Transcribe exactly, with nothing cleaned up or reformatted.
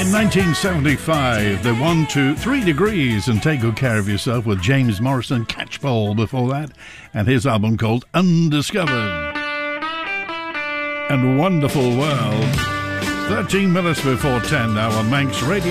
In nineteen seventy-five, the one, two, three degrees and Take Good Care of Yourself with James Morrison, Catchpole before that, and his album called Undiscovered. And Wonderful World. thirteen minutes before ten now on Manx Radio.